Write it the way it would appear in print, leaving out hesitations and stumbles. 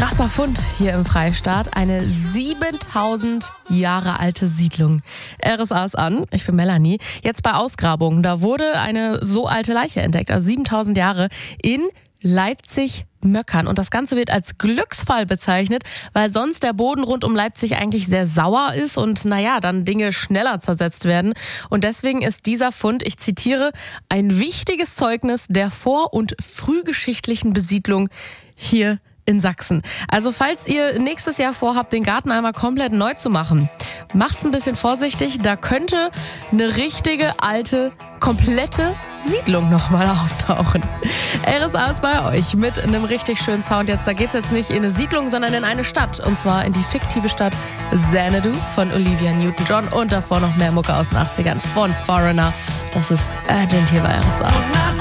krasser Fund hier im Freistaat. Eine 7000 Jahre alte Siedlung. RSA ist an. Ich bin Melanie. Jetzt bei Ausgrabungen. Da wurde eine so alte Leiche entdeckt. Also 7000 Jahre in Leipzig-Möckern. Und das Ganze wird als Glücksfall bezeichnet, weil sonst der Boden rund um Leipzig eigentlich sehr sauer ist und dann Dinge schneller zersetzt werden. Und deswegen ist dieser Fund, ich zitiere, ein wichtiges Zeugnis der vor- und frühgeschichtlichen Besiedlung hier in Sachsen. Also falls ihr nächstes Jahr vorhabt, den Garten einmal komplett neu zu machen, macht's ein bisschen vorsichtig. Da könnte eine richtige, alte, komplette Siedlung nochmal auftauchen. RSA ist bei euch mit einem richtig schönen Sound. Da geht's jetzt nicht in eine Siedlung, sondern in eine Stadt. Und zwar in die fiktive Stadt Xanadu von Olivia Newton-John. Und davor noch mehr Mucke aus den 80ern von Foreigner. Das ist Urgent hier bei RSA.